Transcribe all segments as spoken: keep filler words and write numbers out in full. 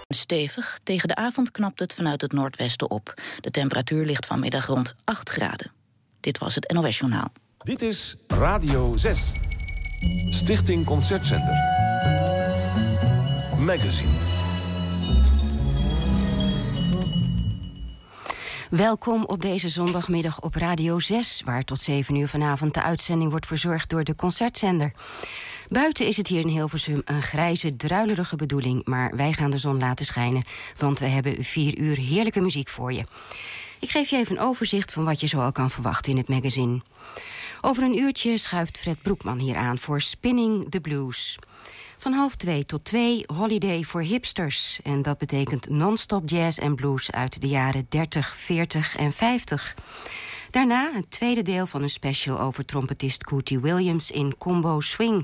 Stevig, tegen de avond knapt het vanuit het noordwesten op. De temperatuur ligt vanmiddag rond acht graden. Dit was het N O S-journaal. Dit is Radio zes. Stichting Concertzender. Magazine. Welkom op deze zondagmiddag op Radio zes... waar tot zeven uur vanavond de uitzending wordt verzorgd door de Concertzender. Buiten is het hier in Hilversum een grijze, druilerige bedoeling... maar wij gaan de zon laten schijnen, want we hebben vier uur heerlijke muziek voor je. Ik geef je even een overzicht van wat je zoal kan verwachten in het magazine. Over een uurtje schuift Fred Broekman hier aan voor Spinning the Blues. Van half twee tot twee Holiday voor hipsters. En dat betekent non-stop jazz en blues uit de jaren dertig, veertig en vijftig. Daarna het tweede deel van een special over trompetist Cootie Williams in Combo Swing.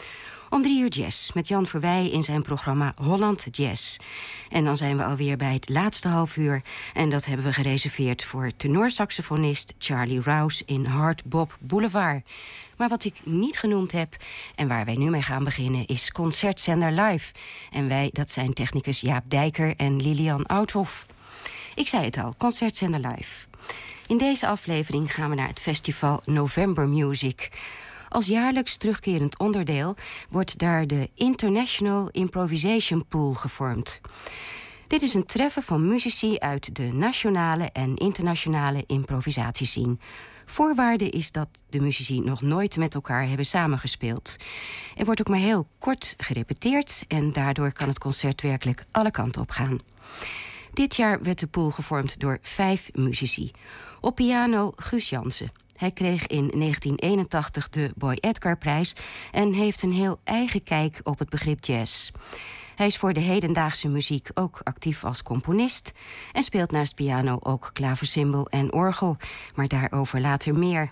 Om drie uur jazz met Jan Verwij in zijn programma Holland Jazz. En dan zijn we alweer bij het laatste half uur. En dat hebben we gereserveerd voor tenorsaxofonist Charlie Rouse in Hard Bop Boulevard. Maar wat ik niet genoemd heb en waar wij nu mee gaan beginnen is Concertzender Live. En wij, dat zijn technicus Jaap Dijker en Lilian Oudhoff. Ik zei het al, Concertzender Live. In deze aflevering gaan we naar het festival November Music. Als jaarlijks terugkerend onderdeel wordt daar de International Improvisation Pool gevormd. Dit is een treffen van muzici uit de nationale en internationale improvisatiescene. Voorwaarde is dat de muzici nog nooit met elkaar hebben samengespeeld. Er wordt ook maar heel kort gerepeteerd en daardoor kan het concert werkelijk alle kanten op gaan. Dit jaar werd de pool gevormd door vijf muzici. Op piano Guus Jansen. Hij kreeg in negentien eenentachtig de Boy Edgar-prijs en heeft een heel eigen kijk op het begrip jazz. Hij is voor de hedendaagse muziek ook actief als componist en speelt naast piano ook klaversymbal en orgel, maar daarover later meer.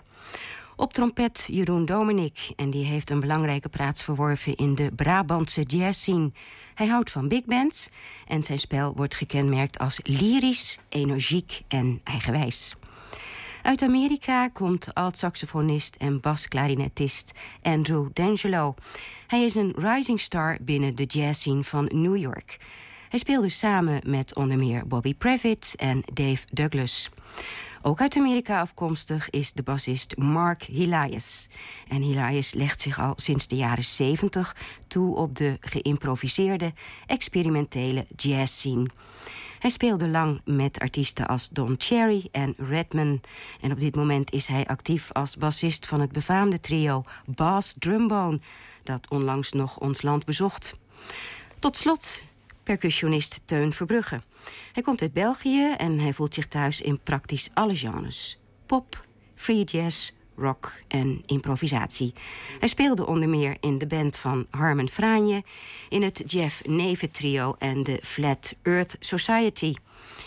Op trompet Jeroen Dominik en die heeft een belangrijke plaats verworven in de Brabantse jazzscene. Hij houdt van big bands en zijn spel wordt gekenmerkt als lyrisch, energiek en eigenwijs. Uit Amerika komt alt-saxofonist en basklarinetist Andrew D'Angelo. Hij is een rising star binnen de jazzscene van New York. Hij speelde samen met onder meer Bobby Previtt en Dave Douglas. Ook uit Amerika afkomstig is de bassist Mark Elias. En Elias legt zich al sinds de jaren zeventig toe op de geïmproviseerde, experimentele jazzscene. Hij speelde lang met artiesten als Don Cherry en Redman. En op dit moment is hij actief als bassist van het befaamde trio Bass Drumbone, dat onlangs nog ons land bezocht. Tot slot percussionist Teun Verbrugge. Hij komt uit België en hij voelt zich thuis in praktisch alle genres. Pop, free jazz, rock en improvisatie. Hij speelde onder meer in de band van Harmen Franje, in het Jeff Neve trio en de Flat Earth Society.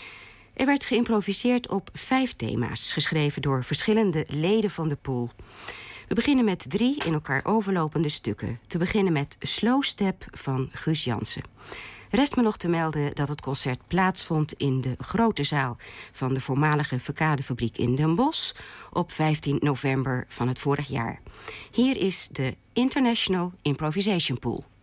Er werd geïmproviseerd op vijf thema's, geschreven door verschillende leden van de pool. We beginnen met drie in elkaar overlopende stukken. Te beginnen met Slow Step van Guus Jansen. Rest me nog te melden dat het concert plaatsvond in de grote zaal van de voormalige Verkadefabriek in Den Bosch op vijftien november van het vorig jaar. Hier is de International Improvisation Pool.